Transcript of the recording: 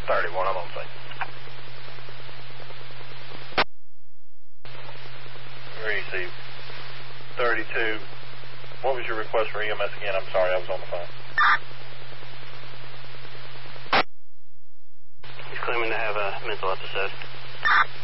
31, I'm on site. Receive. 32. What was your request for EMS again? I'm sorry, I was on the phone. He's claiming to have a mental episode.